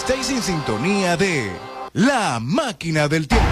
estéis en sintonía de La Máquina del Tiempo.